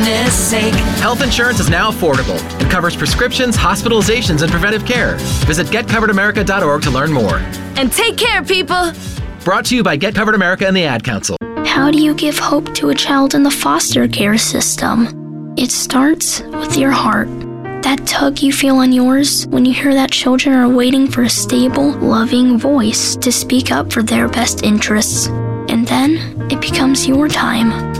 goodness sake. Health insurance is now affordable. It covers prescriptions, hospitalizations, and preventive care. Visit getcoveredamerica.org to learn more. And take care, people. Brought to you by Get Covered America and the Ad Council. How do you give hope to a child in the foster care system? It starts with your heart. That tug you feel on yours when you hear that children are waiting for a stable, loving voice to speak up for their best interests. And then it becomes your time.